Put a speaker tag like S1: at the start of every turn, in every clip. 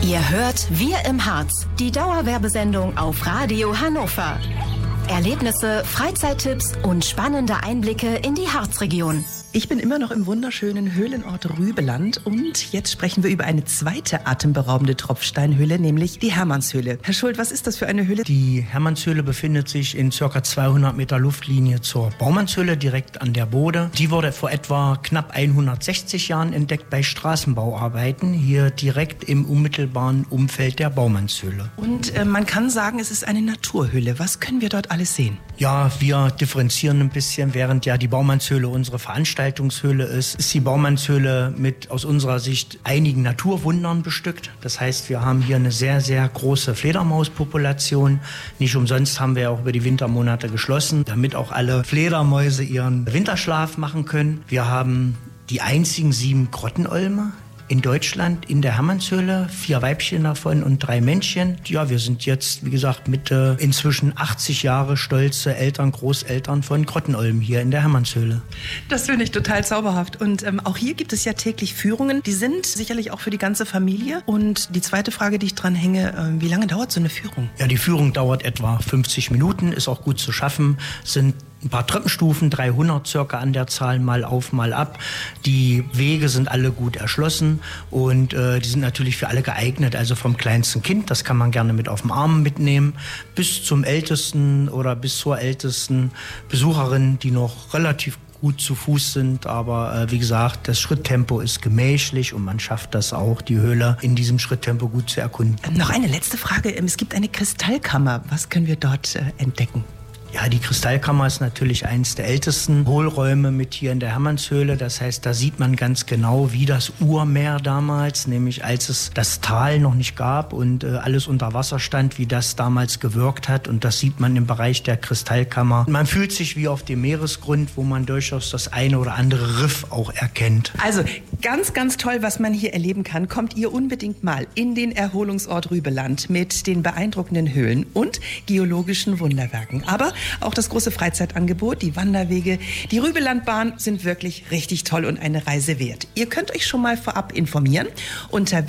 S1: Ihr hört Wir im Harz, die Dauerwerbesendung auf Radio Hannover. Erlebnisse, Freizeittipps und spannende Einblicke in die Harzregion.
S2: Ich bin immer noch im wunderschönen Höhlenort Rübeland und jetzt sprechen wir über eine zweite atemberaubende Tropfsteinhöhle, nämlich die Hermannshöhle. Herr Schuld, was ist das für eine Höhle?
S3: Die Hermannshöhle befindet sich in ca. 200 Meter Luftlinie zur Baumannshöhle, direkt an der Bode. Die wurde vor etwa knapp 160 Jahren entdeckt bei Straßenbauarbeiten, hier direkt im unmittelbaren Umfeld der Baumannshöhle.
S2: Und man kann sagen, es ist eine Naturhöhle. Was können wir dort alles sehen?
S3: Ja, wir differenzieren ein bisschen. Während ja die Baumannshöhle unsere Veranstaltungshöhle ist die Baumannshöhle mit aus unserer Sicht einigen Naturwundern bestückt. Das heißt, wir haben hier eine sehr, sehr große Fledermauspopulation. Nicht umsonst haben wir ja auch über die Wintermonate geschlossen, damit auch alle Fledermäuse ihren Winterschlaf machen können. Wir haben die einzigen 7 Grottenolme in Deutschland in der Hermannshöhle, 4 Weibchen davon und 3 Männchen. Ja, wir sind jetzt, wie gesagt, Mitte inzwischen 80 Jahre stolze Eltern, Großeltern von Grottenolmen hier in der Hermannshöhle.
S2: Das finde ich total zauberhaft. Und auch hier gibt es ja täglich Führungen. Die sind sicherlich auch für die ganze Familie. Und die zweite Frage, die ich dran hänge, wie lange dauert so eine Führung?
S3: Ja, die Führung dauert etwa 50 Minuten, ist auch gut zu schaffen, sind ein paar Treppenstufen, 300 circa an der Zahl, mal auf, mal ab. Die Wege sind alle gut erschlossen und die sind natürlich für alle geeignet. Also vom kleinsten Kind, das kann man gerne mit auf dem Arm mitnehmen, bis zum ältesten oder bis zur ältesten Besucherin, die noch relativ gut zu Fuß sind, aber wie gesagt, das Schritttempo ist gemächlich und man schafft das auch, die Höhle in diesem Schritttempo gut zu erkunden.
S2: Noch eine letzte Frage. Es gibt eine Kristallkammer. Was können wir dort entdecken?
S3: Ja, die Kristallkammer ist natürlich eines der ältesten Hohlräume mit hier in der Hermannshöhle. Das heißt, da sieht man ganz genau, wie das Urmeer damals, nämlich als es das Tal noch nicht gab und alles unter Wasser stand, wie das damals gewirkt hat. Und das sieht man im Bereich der Kristallkammer. Man fühlt sich wie auf dem Meeresgrund, wo man durchaus das eine oder andere Riff auch erkennt.
S2: Also ganz, ganz toll, was man hier erleben kann. Kommt ihr unbedingt mal in den Erholungsort Rübeland mit den beeindruckenden Höhlen und geologischen Wunderwerken. Aber auch das große Freizeitangebot, die Wanderwege, die Rübelandbahn sind wirklich richtig toll und eine Reise wert. Ihr könnt euch schon mal vorab informieren unter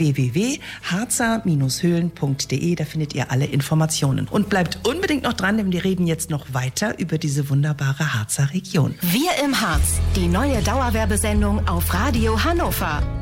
S2: www.harzer-höhlen.de. Da findet ihr alle Informationen. Und bleibt unbedingt noch dran, denn wir reden jetzt noch weiter über diese wunderbare Harzer Region.
S1: Wir im Harz, die neue Dauerwerbesendung auf Radio Hannover.